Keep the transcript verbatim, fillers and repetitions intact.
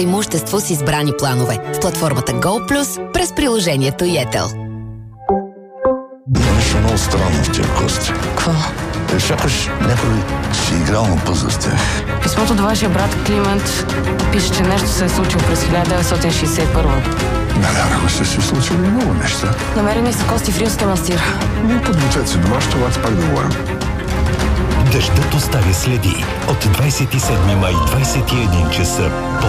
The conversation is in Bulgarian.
имущество с избрани планове в платформата GoPlus през приложението Yettel. Има нещо много странно в тия кости. Какво? Е, сякаш някой си играл на пъзъл с тях. Писмото до вашия брат Климент пише, че нещо се е случило през хиляда деветстотин шейсет и първа. Навярно са се случили много неща. Намерени са кости в Рилския манастир. Не подгответе се дома, ще вас пак да говорим. Дъждът оставя следи. От двадесет и седми май, двадесет и един часа.